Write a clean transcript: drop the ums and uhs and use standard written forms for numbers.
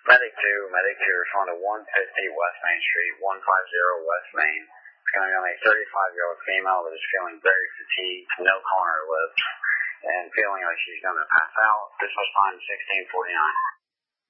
Medic 2, respond to 150 West Main Street, 150 West Main. It's going to be on a 35-year-old female that is feeling very fatigued, no corner lips, and feeling like she's going to pass out. This was time 1649.